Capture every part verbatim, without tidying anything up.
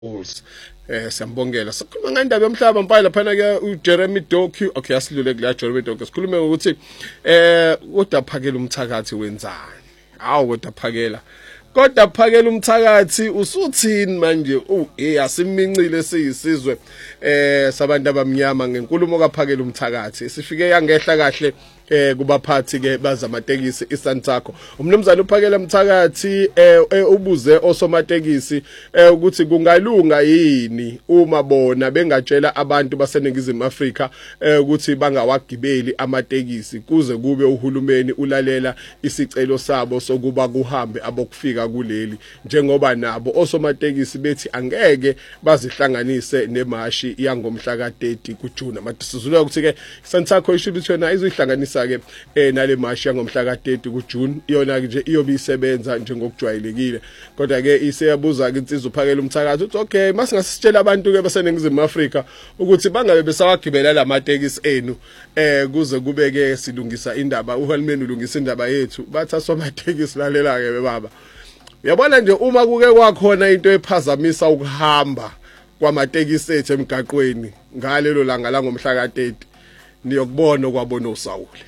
Bulls. Eh siyambongela. Sikhuluma ngendaba yomhlaba mpaya lapha ke uJeremy Doku. Okay, asilule kula Jeremy Doku. Sikhulume ukuthi eh kodwa phakela umthakathi wenzani. Hawu kodwa phakela. Kodwa phakela umthakathi usuthini manje u eh asimincile siyisizwe eh sabantu abamnyama ngenkulumo kaphakela umthakathi. Sifike yangehla kahle eh kubaphathi ke bazamatekisi iSantaco. Umnumzana uphakela umthakathi eh ubuze osomatekisi eh ukuthi kungalunga yini uma bona bengatshela abantu baseningizimu Afrika eh ukuthi bangawagibeli amatekisi kuze kube uhulumeni ulalela isicelo sabo sokuba kuhambe abokufika kuleli njengoba nabo osomatekisi bethi angeke bazihlanganise nemashi yangomhla ka thirty kuJune. Amadisizula ukuthi ke Santaco ishibithona izihlanganisa ke eh nale mashi yangomhla ka thirty kuJune iyona nje iyobe isebenza njengokujwayelekile kodwa ke iseyabuza ke insizwa uphakela umthakathi uthi okay masingasitshela abantu ke baseningizimu Afrika ukuthi bangabe besawagibela lamatekisi enu eh kuze kube ke silungisa indaba uhulumeni ulungisa indaba yethu bathi asomatekisi lalela ke baba. Uyabona nje uma kuke kwakhona into ephazamisa ukuhamba kwamatekisi ethu emgaqweni ngalelo langa la ngomhla ka thirty niyokubona okwabona uSawule.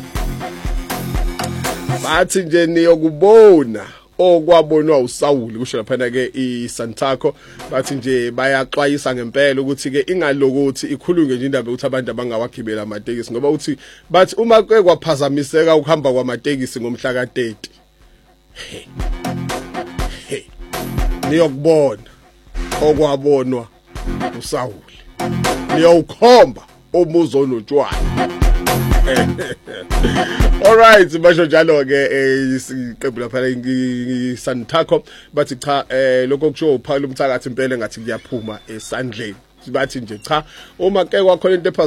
Bathi nje niyokubona okwabonwa uSawule kusho lapha ke iSantaco bathi nje bayaxwayisa ngempela ukuthi ke ingalokuthi ikhulunywe nje indaba ukuthi abantu abangawagibela amatekisi ngoba uthi bathi uma ke kwaphazamiseka ukuhamba kwamatekisi ngomhla ka thirty niyokubona okwabonwa uSawule niyawukhomba umuzo onotshwala. All right basho njalo ke isiqembu lapha iSantaco bathi cha eh lokho kusho uphakela umthakathi impela ngathi kuyaphuma esandleni bathi nje cha uma ke kwakhona into